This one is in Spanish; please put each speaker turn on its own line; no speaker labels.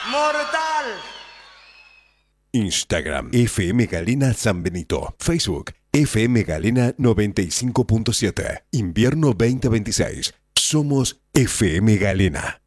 Mortal.
Instagram FM Galena San Benito. Facebook FM Galena 95.7. Invierno 2026. Somos FM Galena.